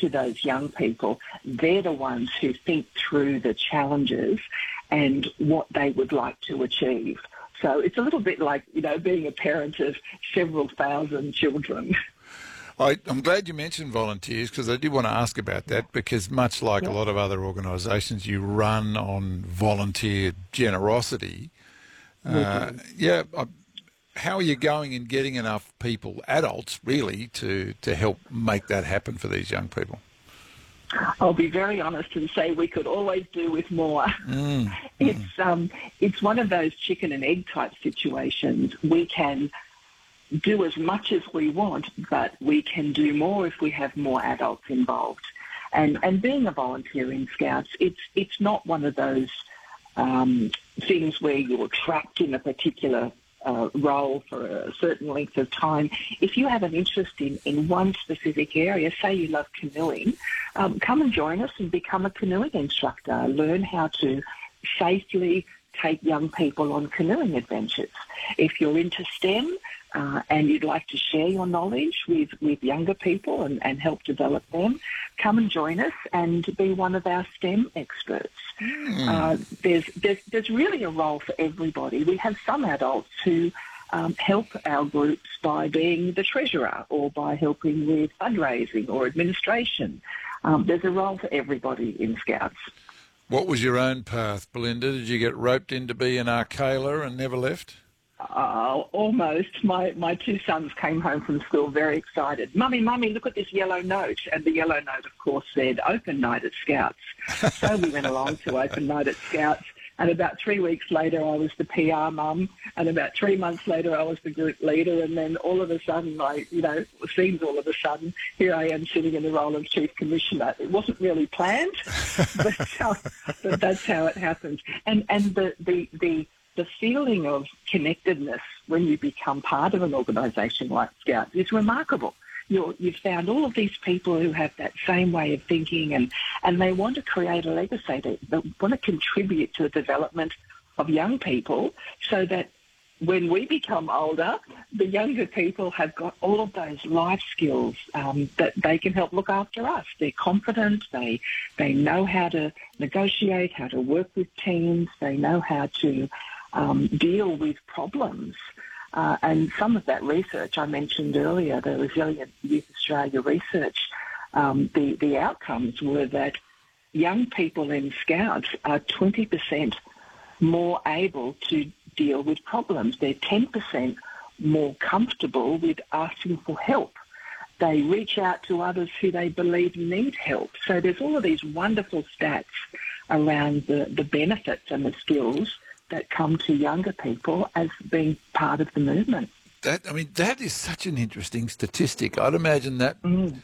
to those young people, they're the ones who think through the challenges and what they would like to achieve. So it's a little bit like, being a parent of several thousand children. I'm glad you mentioned volunteers, because I did want to ask about that, because much like a lot of other organisations, you run on volunteer generosity. How are you going in getting enough people, adults really, to help make that happen for these young people? I'll be very honest and say we could always do with more. It's one of those chicken and egg type situations. We can do as much as we want, but we can do more if we have more adults involved. And being a volunteer in Scouts, it's not one of those things where you're trapped in a particular role for a certain length of time. If you have an interest in one specific area, say you love canoeing, come and join us and become a canoeing instructor. Learn how to safely take young people on canoeing adventures. If you're into STEM and you'd like to share your knowledge with younger people and help develop them, come and join us and be one of our STEM experts. There's really a role for everybody. We have some adults who help our groups by being the treasurer or by helping with fundraising or administration. There's a role for everybody in Scouts. What was your own path, Belinda? Did you get roped in to be an Arcala and never left? Almost. My two sons came home from school very excited. Mummy, look at this yellow note. And the yellow note, of course, said Open Night at Scouts. So we went along to Open Night at Scouts. And about 3 weeks later, I was the PR mum. And about 3 months later, I was the group leader. And then all of a sudden, it seems all of a sudden, here I am sitting in the role of Chief Commissioner. It wasn't really planned, but that's how it happens. And the feeling of connectedness when you become part of an organisation like Scouts is remarkable. You've found all of these people who have that same way of thinking and they want to create a legacy. They want to contribute to the development of young people so that when we become older, the younger people have got all of those life skills that they can help look after us. They're confident. They know how to negotiate, how to work with teams. They know how to deal with problems. And some of that research I mentioned earlier, the Resilient Youth Australia research, the outcomes were that young people in Scouts are 20% more able to deal with problems. They're 10% more comfortable with asking for help. They reach out to others who they believe need help. So there's all of these wonderful stats around the benefits and the skills that come to younger people as being part of the movement. That is such an interesting statistic. I'd imagine that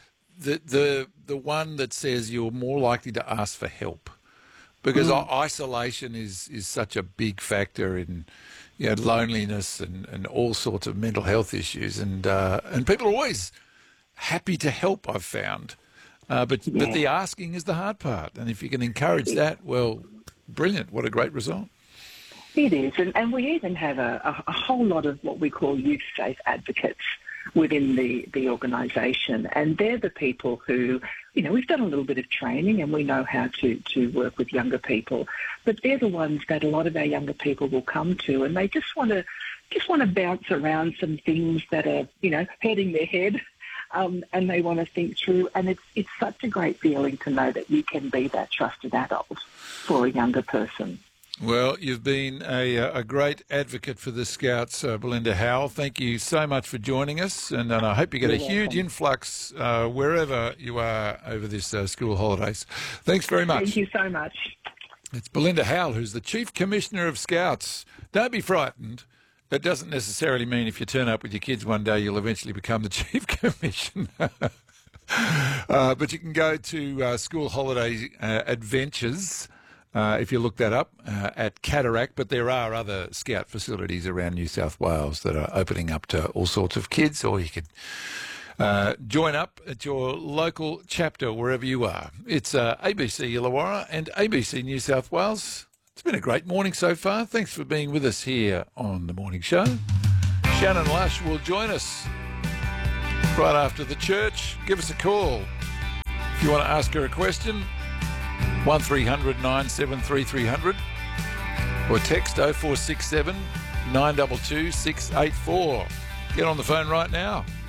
the one that says you're more likely to ask for help, because isolation is such a big factor in loneliness and all sorts of mental health issues, and people are always happy to help, I've found, but the asking is the hard part, and if you can encourage that, well, brilliant! What a great result. It is, and we even have a whole lot of what we call youth safe advocates within the organisation, and they're the people who, we've done a little bit of training and we know how to work with younger people, but they're the ones that a lot of our younger people will come to, and they just want to bounce around some things that are, heading their head, and they want to think through, and it's such a great feeling to know that you can be that trusted adult for a younger person. Well, you've been a great advocate for the Scouts, Belinda Howell. Thank you so much for joining us, and I hope you get a huge influx wherever you are over this school holidays. Thanks very much. Thank you so much. It's Belinda Howell, who's the Chief Commissioner of Scouts. Don't be frightened. It doesn't necessarily mean if you turn up with your kids one day you'll eventually become the Chief Commissioner. But you can go to School Holiday Adventures if you look that up at Cataract, but there are other Scout facilities around New South Wales that are opening up to all sorts of kids, or you could join up at your local chapter wherever you are. It's ABC Illawarra and ABC New South Wales. It's been a great morning so far. Thanks for being with us here on The Morning Show. Shannon Lush will join us right after the church. Give us a call. If you want to ask her a question, 1300 973 300 or text 0467 922 684. Get on the phone right now.